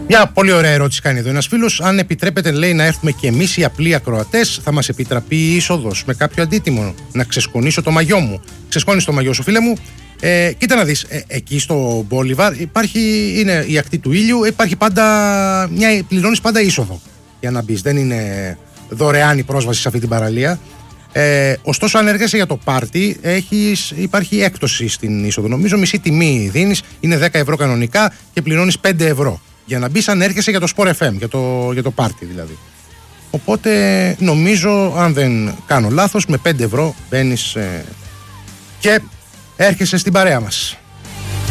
Μια πολύ ωραία ερώτηση κάνει εδώ ένας φίλος. Αν επιτρέπετε, λέει, να έρθουμε και εμείς οι απλοί ακροατές, θα μας επιτραπεί η είσοδος με κάποιο αντίτιμο? Να ξεσκονίσω το μαγιό μου. Ξεσκόνεις το μαγιό σου, φίλε μου. Κοίτα να δεις, εκεί στο Μπόλιβαρ είναι η ακτή του ήλιου, υπάρχει πάντα πληρώνεις πάντα είσοδο για να μπεις. Δεν είναι δωρεάν η πρόσβαση σε αυτή την παραλία. Ωστόσο, αν έρχεσαι για το πάρτι, υπάρχει έκπτωση στην είσοδο. Νομίζω μισή τιμή δίνεις, είναι 10 ευρώ κανονικά και πληρώνεις 5 ευρώ για να μπεις αν έρχεσαι για το Sport FM, για το πάρτι δηλαδή. Οπότε νομίζω, αν δεν κάνω λάθος, με 5 ευρώ μπαίνεις και έρχεσαι στην παρέα μας.